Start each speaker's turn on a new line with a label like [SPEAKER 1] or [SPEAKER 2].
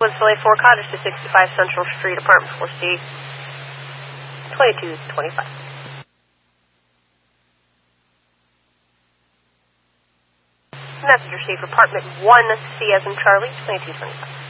[SPEAKER 1] Woodsville 4 Cottage to 65 Central Street, apartment 4C, 2225. Message received, apartment 1C as in Charlie, 2225.